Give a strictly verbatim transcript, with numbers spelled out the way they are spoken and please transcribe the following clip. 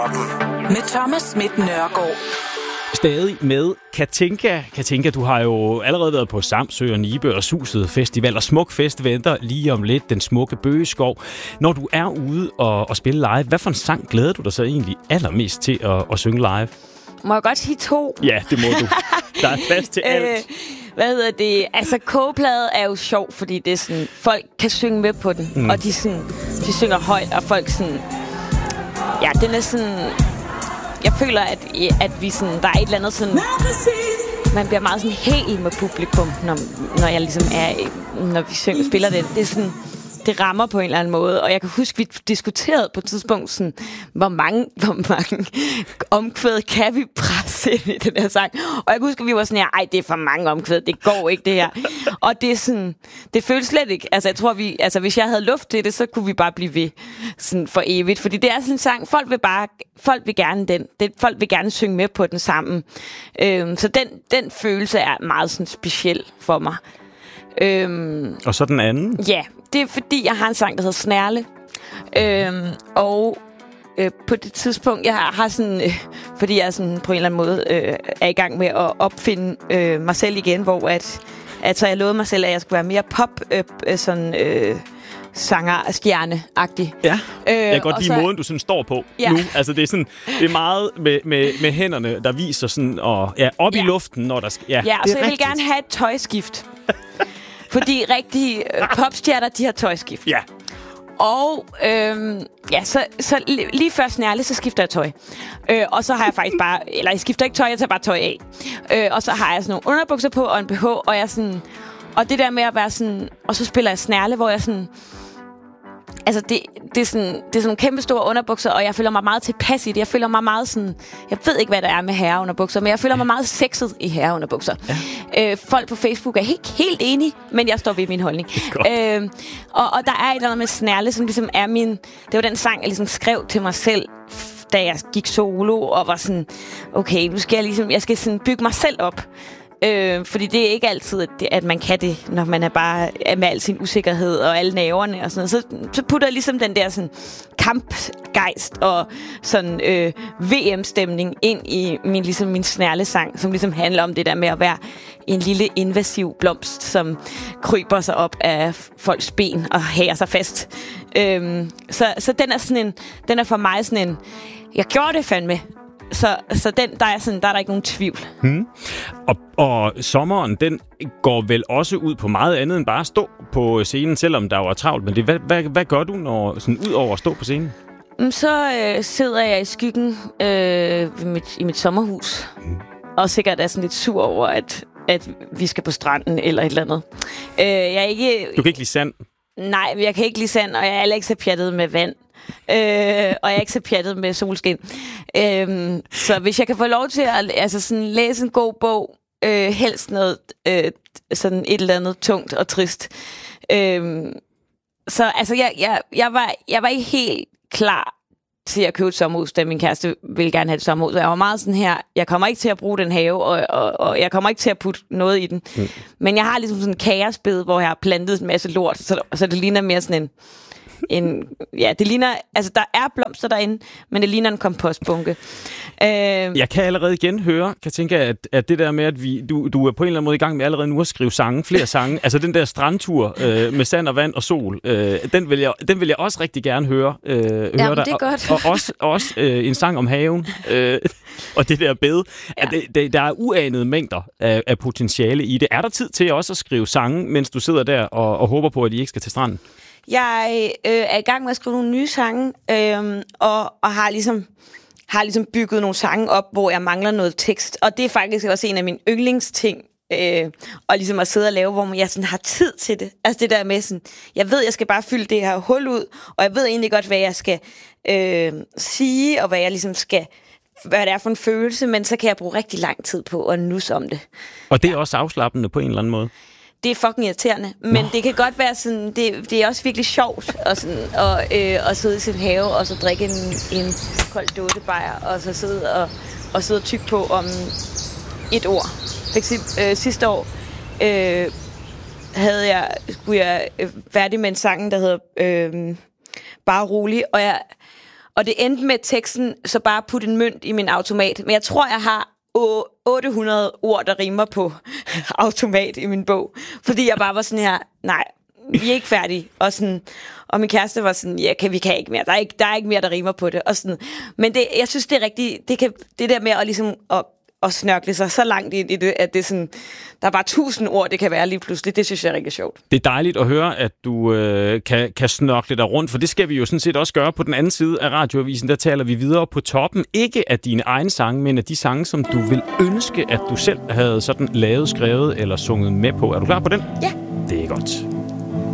Med Thomas Schmidt Nørgaard. Stadig med Katinka. Katinka, du har jo allerede været på Samsø og Nibe og Suset Festival, og Smuk Fest venter lige om lidt, den smukke Bøgeskov. Når du er ude og, og spille live, hvad for en sang glæder du dig så egentlig allermest til at, at synge live? Må jeg godt sige to? Ja, det må du. Der er plads til alt. Øh, hvad hedder det? Altså, kogeplade er jo sjov, fordi det er sådan, folk kan synge med på den, mm. og de, sådan, de synger højt, og folk sådan... Ja, den er sådan... Jeg føler, at, at vi sådan, der er et eller andet sådan... Man bliver meget sådan hel med publikum, når, når jeg ligesom er... Når vi synger, spiller den. Det er sådan... Det rammer på en eller anden måde, og jeg kan huske, vi diskuterede på et tidspunkt sådan, hvor mange, hvor mange omkvæd kan vi presse ind i den her sang. Og jeg kan huske, at vi var sådan her, ej, det er for mange omkvæd, det går ikke det her. Og det er sådan, det føles slet ikke. Altså jeg tror, vi, altså hvis jeg havde luft til det, så kunne vi bare blive ved sådan for evigt. Fordi det er sådan en sang, folk vil bare, folk vil gerne den. Det, folk vil gerne synge med på den sammen. Øhm, så den, den følelse er meget sådan speciel for mig. Øhm, og så den anden? Ja, det er fordi, jeg har en sang, der hedder Snærle. Øhm, og øh, på det tidspunkt, jeg har, har sådan... Øh, fordi jeg sådan på en eller anden måde øh, er i gang med at opfinde øh, mig selv igen, hvor at, at så jeg lovede mig selv, at jeg skulle være mere pop, øh, sådan... Øh, sanger-stjerne-agtig. Ja, øh, jeg kan godt lide så, måden, du sådan står på ja. nu. Altså, det er, sådan, det er meget med, med, med hænderne, der viser sådan, og, ja, op ja. i luften, når der skal... Ja, ja, og det så jeg vil gerne have et tøjskift. Fordi rigtige øh, popstjerner, de har tøjskift. Ja. Og øhm, ja, så, så lige før Snærle, så skifter jeg tøj. Øh, og så har jeg faktisk bare... Eller jeg skifter ikke tøj, jeg tager bare tøj af. Øh, og så har jeg sådan nogle underbukser på og en B H, og jeg sådan... Og det der med at være sådan... Og så spiller jeg Snærle, hvor jeg sådan... Altså, det, det, er sådan, det er sådan nogle kæmpe store underbukser, og jeg føler mig meget tilpas i det. Jeg føler mig meget sådan... Jeg ved ikke, hvad der er med herreunderbukser, men jeg føler mig meget sexet i herreunderbukser. Ja. Øh, folk på Facebook er helt, helt enige, men jeg står ved min holdning. Øh, og, og der er et eller andet med Snærle, som ligesom er min... Det var den sang, jeg ligesom skrev til mig selv, da jeg gik solo, og var sådan... Okay, nu skal jeg ligesom... Jeg skal sådan bygge mig selv op. Øh, fordi det er ikke altid, at, det, at man kan det, når man er bare er med al sin usikkerhed og alle nerverne og sådan noget. Så, så putter jeg ligesom den der sådan kampgejst og sådan øh, V M-stemning ind i min, ligesom min snærlesang, som ligesom handler om det der med at være en lille invasiv blomst, som kryber sig op af folks ben og hænger sig fast. Øh, så, så den er sådan en, den er for mig sådan en, jeg gjorde det fandme. Så, så den, der, er sådan, der er der ikke nogen tvivl. Hmm. Og, og sommeren, den går vel også ud på meget andet end bare at stå på scenen, selvom der var travlt med det. Hvad, hvad, hvad gør du, når, sådan, ud over at stå på scenen? Så øh, sidder jeg i skyggen øh, i, mit, i mit sommerhus, hmm. og sikkert er sådan lidt sur over, at, at vi skal på stranden eller et eller andet. Øh, jeg er ikke, du kan ikke lide sand? Nej, jeg kan ikke lide sand, og jeg er heller ikke så pjattet med vand. Øh, og jeg er ikke så pjattet med solskin. Øh, så hvis jeg kan få lov til at altså sådan, læse en god bog, øh, helst noget øh, sådan et eller andet tungt og trist. Øh, så altså, jeg, jeg, jeg, var, jeg var ikke helt klar til at købe et sommerhus, da min kæreste ville gerne have et sommerhus. Jeg var meget sådan her, jeg kommer ikke til at bruge den have, og, og, og jeg kommer ikke til at putte noget i den. Mm. Men jeg har ligesom sådan en kaosbed, hvor jeg har plantet en masse lort, så, så det ligner mere sådan en En, ja, det ligner... Altså, der er blomster derinde, men det ligner en kompostbunke. Øh, jeg kan allerede igen høre, kan tænke, at, at det der med, at vi, du, du er på en eller anden måde i gang med allerede nu at skrive sange, flere sange. Altså, den der strandtur øh, med sand og vand og sol, øh, den, vil jeg, den vil jeg også rigtig gerne høre, øh, høre Jamen, dig. det er godt. Og, og også, også øh, en sang om haven, øh, og det der bed. Ja. Det, det, der er uanede mængder af, af potentiale i det. Er der tid til også at skrive sange, mens du sidder der og, og håber på, at I ikke skal til stranden? Jeg øh, er i gang med at skrive nogle nye sange, øh, og, og har ligesom har ligesom bygget nogle sange op, hvor jeg mangler noget tekst. Og det er faktisk også en af mine yndlingsting, øh, og ligesom at sidde og lave, hvor jeg sådan har tid til det. Altså det der med sådan, jeg ved, jeg skal bare fylde det her hul ud, og jeg ved egentlig godt, hvad jeg skal øh, sige, og hvad jeg ligesom skal, hvad det er for en følelse, men så kan jeg bruge rigtig lang tid på at nusse om det. Og det er også afslappende på en eller anden måde? Det er fucking irriterende, men Nå. det kan godt være sådan, det, det er også virkelig sjovt at, sådan, og, øh, at sidde i sin have og så drikke en, en kold dåsebajer og så sidde og, og sidde og tykke på om et ord. For eksempel øh, sidste år øh, havde jeg, skulle jeg øh, færdig med en sang, der hedder øh, Bare Rolig, og jeg Og det endte med teksten, så bare putte en mønt i min automat. Men jeg tror, jeg har otte hundrede ord, der rimer på automat i min bog. Fordi jeg bare var sådan her, nej, vi er ikke færdige. Og, sådan, og min kæreste var sådan, ja, kan, vi kan ikke mere. Der er ikke, der er ikke mere, der rimer på det. Og sådan. Men det, jeg synes, det er rigtigt, det, kan, det der med at, ligesom, at, at snørkle sig så langt ind i det, at det er sådan, der er bare tusind ord, det kan være lige pludselig. Det synes jeg er rigtig sjovt. Det er dejligt at høre, at du øh, kan, kan snørkle dig rundt, for det skal vi jo sådan set også gøre på den anden side af radioavisen. Der taler vi videre på toppen. Ikke af dine egne sange, men af de sange, som du vil ønske, at du selv havde sådan lavet, skrevet eller sunget med på. Er du klar på den? Ja. Det er godt.